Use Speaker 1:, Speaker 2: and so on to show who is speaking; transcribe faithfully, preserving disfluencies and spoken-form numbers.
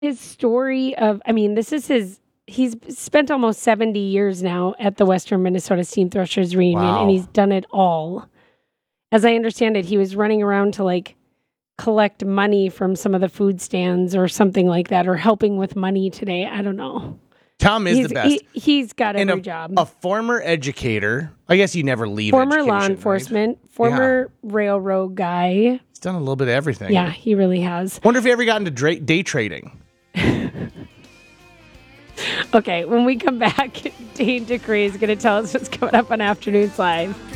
Speaker 1: his story of, I mean, this is his, he's spent almost seventy years now at the Western Minnesota Steam Threshers reunion,
Speaker 2: Wow.
Speaker 1: and he's done it all. As I understand it, he was running around to like collect money from some of the food stands or something like that, or helping with money today. I don't know.
Speaker 2: Tom is
Speaker 1: he's,
Speaker 2: the best.
Speaker 1: He, he's got every
Speaker 2: and a,
Speaker 1: job.
Speaker 2: A former educator. I guess you never leave
Speaker 1: Former law
Speaker 2: education,
Speaker 1: enforcement,
Speaker 2: right?
Speaker 1: former
Speaker 2: Yeah.
Speaker 1: railroad guy.
Speaker 2: He's done a little bit of everything.
Speaker 1: Yeah, he really has.
Speaker 2: Wonder if he ever got into dra- day trading.
Speaker 1: Okay, when we come back, Dane DeCree is going to tell us what's coming up on Afternoons Live.